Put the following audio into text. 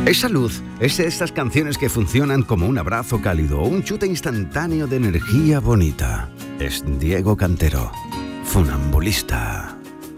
Esa luz es de estas canciones que funcionan como un abrazo cálido o un chute instantáneo de energía bonita. Es Diego Cantero, Funambulista.